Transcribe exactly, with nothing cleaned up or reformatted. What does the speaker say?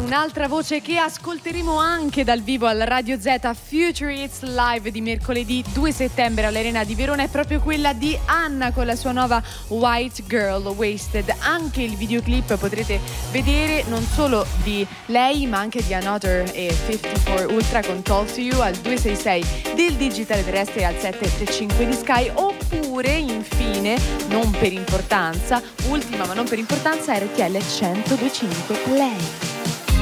un'altra voce che ascolteremo anche dal vivo al Radio Z Future Hits Live di mercoledì due settembre all'Arena di Verona è proprio quella di Anna con la sua nuova White Girl Wasted. Anche il videoclip potrete vedere non solo di lei ma anche di Another e cinquantaquattro Ultra con Talk to You al due sei sei del digitale terrestre e al sette tre cinque di Sky, oppure infine, non per importanza, ultima ma non per importanza, R T L centodue e cinque Play.